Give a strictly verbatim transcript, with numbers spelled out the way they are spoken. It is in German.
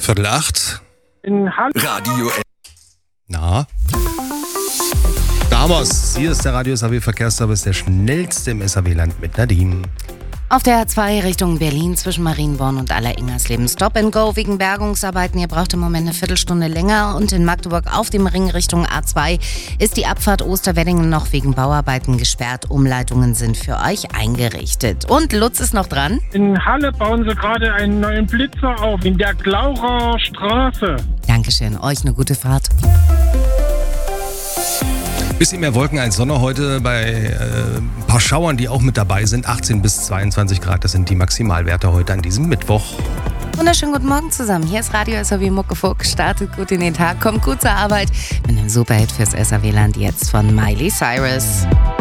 Viertel acht. In Halle. Radio. Na? Damos, hier ist der Radio S A W Verkehrsservice, der schnellste im S A W-Land mit Nadine. Auf der A zwei Richtung Berlin zwischen Marienborn und Aller-Ingersleben Stop and Go wegen Bergungsarbeiten. Ihr braucht im Moment eine Viertelstunde länger. Und in Magdeburg auf dem Ring Richtung A zwei ist die Abfahrt Osterweddingen noch wegen Bauarbeiten gesperrt. Umleitungen sind für euch eingerichtet. Und Lutz ist noch dran. In Halle bauen sie gerade einen neuen Blitzer auf, in der Glaurer Straße. Dankeschön, euch eine gute Fahrt. Bisschen mehr Wolken als Sonne heute bei äh, ein paar Schauern, die auch mit dabei sind. achtzehn bis zweiundzwanzig Grad, das sind die Maximalwerte heute an diesem Mittwoch. Wunderschönen guten Morgen zusammen. Hier ist Radio S A W Muckefuck. Startet gut in den Tag, kommt gut zur Arbeit mit einem Superhit fürs S A W-Land jetzt von Miley Cyrus.